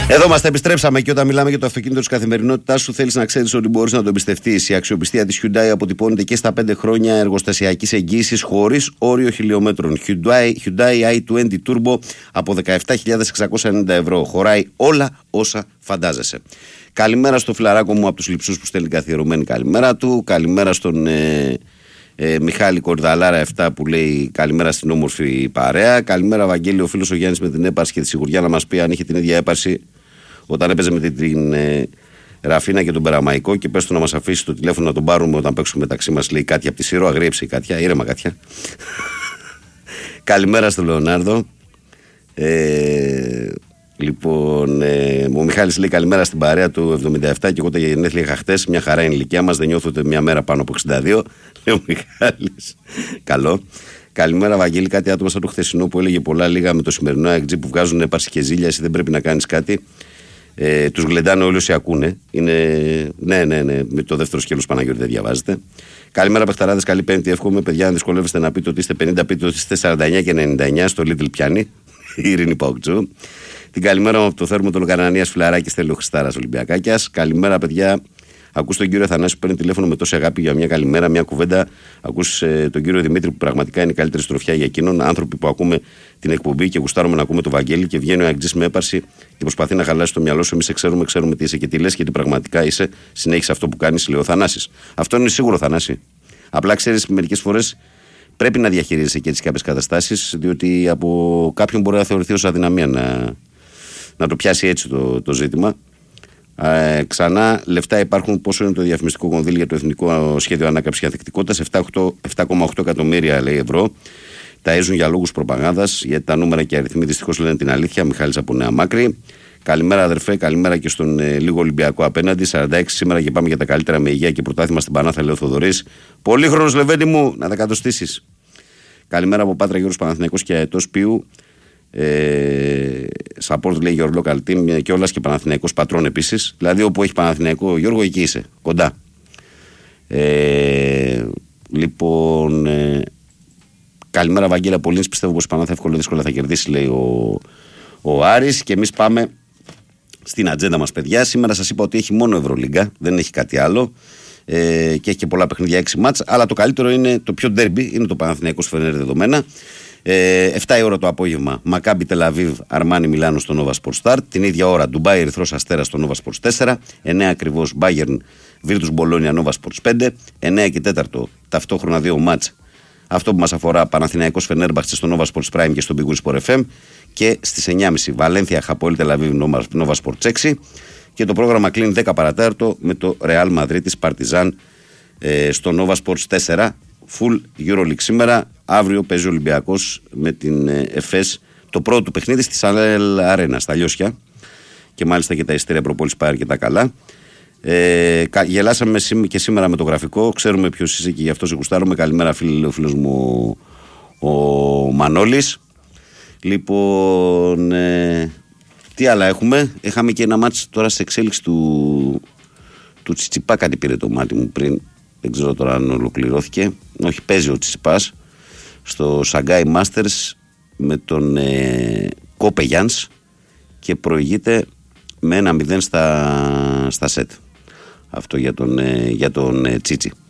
Εδώ είμαστε, επιστρέψαμε και όταν μιλάμε για το αυτοκίνητο της καθημερινότητάς σου, θέλεις να ξέρεις ότι μπορείς να το εμπιστευτείς. Η αξιοπιστία της Hyundai αποτυπώνεται και στα 5 χρόνια εργοστασιακής εγγύησης χωρίς όριο χιλιόμετρων. Hyundai i20 Turbo από 17.690 ευρώ. Χωράει όλα όσα φαντάζεσαι. Καλημέρα στο φιλαράκο μου από τους Λειψούς που στέλνει καθιερωμένη καλημέρα του. Καλημέρα στον Μιχάλη Κορδαλάρα 7 που λέει καλημέρα στην όμορφη παρέα. Καλημέρα Βαγγέλη, ο φίλος ο Γιάννης με την έπαρση και τη σιγουριά να μας πει αν είχε την ίδια έπαρση όταν έπαιζε με την Ραφίνα και τον Περαμαϊκό, και πες του να μας αφήσει το τηλέφωνο να τον πάρουμε όταν παίξουμε μεταξύ μας, λέει Κάτια από τη Σύρο. Αγρίεψε η Κάτια, ήρεμα Κάτια. Καλημέρα στον Λεωνάρδο. Λοιπόν, ο Μιχάλης λέει καλημέρα στην παρέα του 77 και εγώ τα γενέθλια είχα χτες. Μια χαρά είναι η ηλικία μας, δεν νιώθω ούτε μια μέρα πάνω από 62. Λέει ο Μιχάλης. Καλό. Καλημέρα Βαγγέλη, κάτι άτομα σαν το χθεσινό που έλεγε πολλά λίγα με το σημερινό AXG που βγάζουν έπαρση και ζήλια. Εσύ δεν πρέπει να κάνεις κάτι. Τους γλεντάνε όλοι όσοι ακούνε. Ναι, με το δεύτερο σκέλος Παναγιώτη δεν διαβάζετε. Καλημέρα παιχταράδες, καλή Πέμπτη. Εύχομαι παιδιά να δυσκολεύεστε να πείτε ότι είστε 50, πείτε ότι είστε 49 και 99 στο Little πιάνει. Η Ειρήνη Παοκτζού. Την καλημέρα μου από το θέρμο των Κανανίας Φιλαράκης, θέλει ο Χριστάρας Ολυμπιακάκιας. Καλημέρα παιδιά. Ακούς τον κύριο Αθανάση που παίρνει τηλέφωνο με τόση αγάπη για μια καλημέρα, μια κουβέντα. Ακούς τον κύριο Δημήτρη που πραγματικά είναι η καλύτερη στροφιά για εκείνον. Άνθρωποι που ακούμε την εκπομπή και γουστάρουμε να ακούμε το Βαγγέλη και βγαίνει ο Αγγλής με έπαρση και προσπαθεί να χαλάσει το μυαλό σου. Εμείς ξέρουμε τι είσαι και τι λες και τι πραγματικά είσαι. Συνέχισε αυτό που κάνεις, λέει ο Θανάσης. Αυτό είναι σίγουρο, Θανάση. Απλά ξέρεις, μερικές φορές πρέπει να διαχειρίζεσαι και έτσι κάποιες καταστάσεις, διότι από κάποιον μπορεί να θεωρηθεί ως αδυναμία να το πιάσει έτσι το ζήτημα. Ξανά, λεφτά υπάρχουν. Πόσο είναι το διαφημιστικό κονδύλι για το Εθνικό Σχέδιο Ανάκαμψης και Ανθεκτικότητας? 7,8 εκατομμύρια λέει ευρώ. Ταΐζουν για λόγους προπαγάνδας, γιατί τα νούμερα και οι αριθμοί δυστυχώς λένε την αλήθεια. Μιχάλης από Νέα Μάκρη. Καλημέρα αδερφέ, καλημέρα και στον λίγο Ολυμπιακό απέναντι. 46 σήμερα και πάμε για τα καλύτερα με υγεία και πρωτάθλημα στην Πανάθα, λέει ο Θοδωρής. Πολύχρονος Λεβέντη μου, να τα κατοστήσεις. Καλημέρα από Πάτρα Γιώργος Παναθηναϊκός και Αετός Πίου. Support λέει your local team και όλας και Παναθηναϊκός πατρών επίσης. Δηλαδή όπου έχει Παναθηναϊκό Γιώργο εκεί είσαι, κοντά. Λοιπόν, καλημέρα Βαγγέλα Πολύνης, πιστεύω πως η Πανάθα εύκολα δύσκολα θα κερδίσει, λέει ο Άρης. Και εμείς πάμε στην ατζέντα μας παιδιά. Σήμερα σας είπα ότι έχει μόνο Ευρωλίγκα, δεν έχει κάτι άλλο. Και έχει και πολλά παιχνίδια, 6 μάτς. Αλλά το καλύτερο είναι, το πιο ντέρμπι είναι το Παναθηναϊκός Φενέρ δεδομένα. 7 η ώρα το απόγευμα Μακάμπι Τελαβίβ Αρμάνι Μιλάνο στο Nova Sports Start. Την ίδια ώρα Ντουμπάι Ερυθρός Αστέρας στο Nova Sports 4. 9 ακριβώς Bayern Virtus Bologna Nova Sports 5. 9 και 4 ταυτόχρονα 2 μάτς. Αυτό που μας αφορά Παναθηναϊκός Φενέρμπαχτσε στο Nova Sports Prime και στο Big Win Sport FM. Και στις 9.30 Βαλένθια Χαπόελ Τελαβίβ Nova Sports 6. Και το πρόγραμμα κλείνει 10 παρατέταρτο με το Real Madrid της Παρτιζάν στο Nova Sports 4. Full EuroLeague σήμερα. Αύριο παίζει ο Ολυμπιακός με την ΕΦΕΣ το πρώτο του παιχνίδι στη Σανέλ Αρένα στα Λιώσια. Και μάλιστα και τα εισιτήρια προπόληση πάει αρκετά καλά. Γελάσαμε και σήμερα με το γραφικό. Ξέρουμε ποιος είσαι και γι' αυτό σε γουστάρουμε. Καλημέρα φίλε, ο φίλος μου ο Μανώλης. Λοιπόν, τι άλλα έχουμε? Είχαμε και ένα μάτς τώρα σε εξέλιξη του Τσιτσιπά, κάτι πήρε το μάτι μου πριν. Δεν ξέρω τώρα αν ολοκληρώθηκε. Όχι, παίζει ο Τσιτσιπάς στο Shanghai Masters με τον Κόπε Γιάνς και προηγείται με 1-0 στα σετ. Αυτό για τον Τσίτσι.